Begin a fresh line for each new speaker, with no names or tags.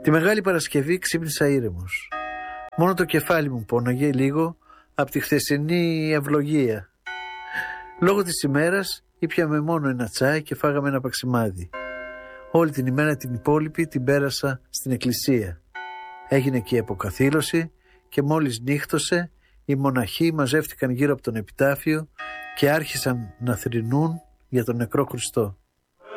Τη Μεγάλη Παρασκευή ξύπνησα ήρεμος. Μόνο το κεφάλι μου πόναγε λίγο από τη χθεσινή ευλογία. Λόγω της ημέρας ήπιαμε μόνο ένα τσάι και φάγαμε ένα παξιμάδι. Όλη την ημέρα την υπόλοιπη την πέρασα στην εκκλησία. Έγινε και η αποκαθήλωση και μόλις νύχτωσε οι μοναχοί μαζεύτηκαν γύρω από τον επιτάφιο και άρχισαν να θρηνούν για τον νεκρό Χριστό.